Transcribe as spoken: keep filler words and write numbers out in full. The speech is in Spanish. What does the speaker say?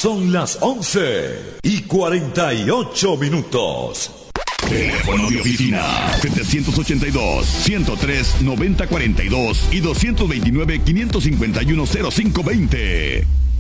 son las once y cuarenta y ocho minutos. Teléfono de oficina setecientos ochenta y dos, ciento tres, noventa cuarenta y dos y doscientos veintinueve, quinientos cincuenta y uno, cero cinco veinte.